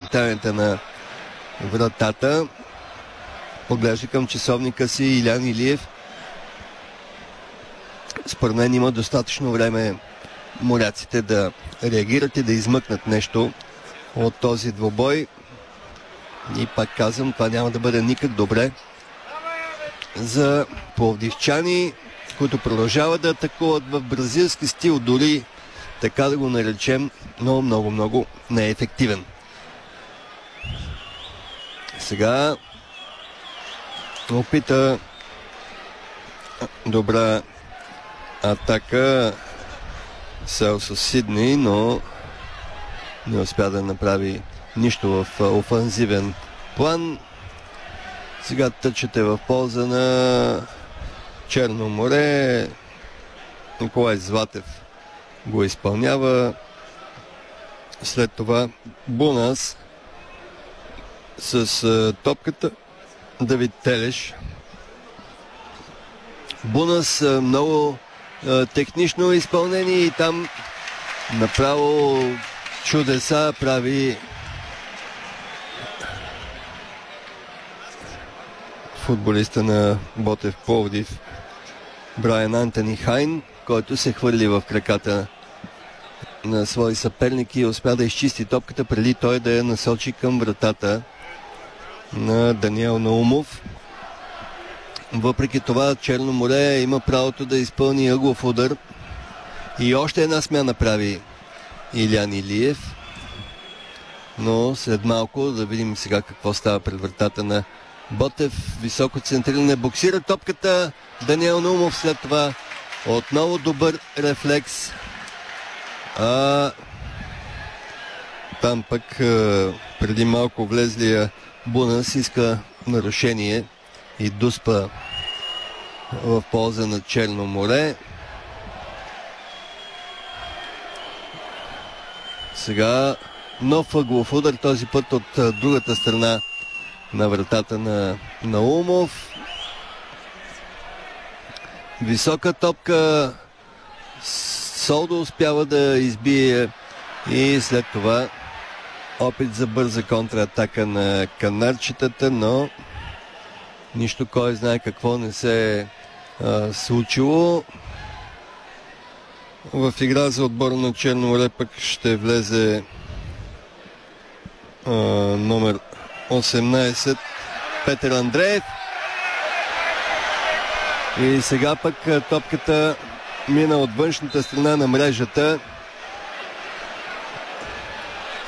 очертанията на вратата. Поглежда към часовника си Илян Илиев. Според мен има достатъчно време моряците да реагират и да измъкнат нещо от този двубой. И пак казвам, това няма да бъде никак добре за пловдивчани, които продължават да атакуват в бразилски стил, дори така да го наречем, но много неефективен. Сега опита добра атака Селсо Сидни, но не успя да направи нищо в офанзивен план. Сега тъчете в полза на Черно море. Николай Златев го изпълнява. След това Бунас с топката. Давид Телеш. Бунас много технично изпълнение и там направо чудеса прави футболиста на Ботев Пловдив Брайан Антони Хайн, който се хвърли в краката на свои съперники и успя да изчисти топката преди той да я насочи към вратата на Даниел Наумов. Въпреки това Черно море има правото да изпълни ъглов удар и още една смяна прави Илян Илиев, но след малко да видим сега какво става пред вратата на Ботев. Високо центриране, боксира топката Даниел Наумов, след това отново добър рефлекс. Там пък преди малко влезлия Бунас иска нарушение и дуспа в полза на Черно море. Сега нов ъглов удар, този път от другата страна на вратата на Наумов. Висока топка. Солдо успява да избие и след това опит за бърза контратака на канарчетата, но нищо кой знае какво не се е случило. В игра за отбора на Черно море пък ще влезе номер 18 Петър Андреев. И сега пък топката мина от външната страна на мрежата